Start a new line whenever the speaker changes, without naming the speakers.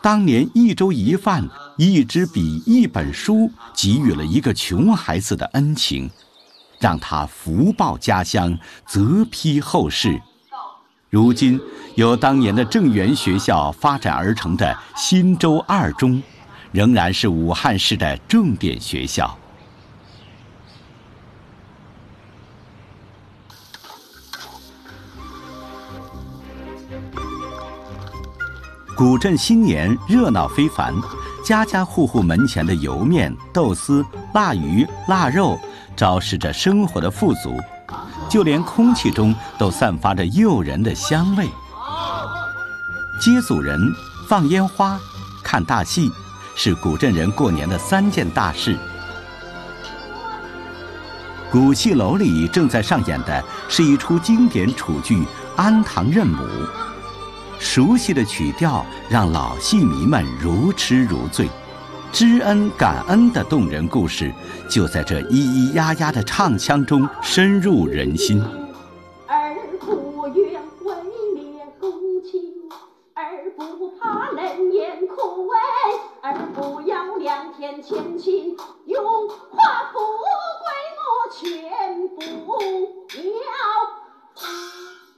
当年1粥1饭、1支笔、1本书，给予了一个穷孩子的恩情，让他福报家乡，泽披后世。如今由当年的正源学校发展而成的新州2中，仍然是武汉市的重点学校。古镇新年热闹非凡，家家户户门前的油面、豆丝、腊鱼、腊肉，昭示着生活的富足，就连空气中都散发着诱人的香味。接祖人、放烟花、看大戏，是古镇人过年的3件大事。古戏楼里正在上演的是一出经典楚剧《安堂认母》。熟悉的曲调让老戏迷们如痴如醉，知恩感恩的动人故事就在这咿咿呀呀的唱腔中深入人心。
儿不愿毁灭公卿，儿不怕冷眼苦味，儿不要2天前亲，用化富贵我全不依。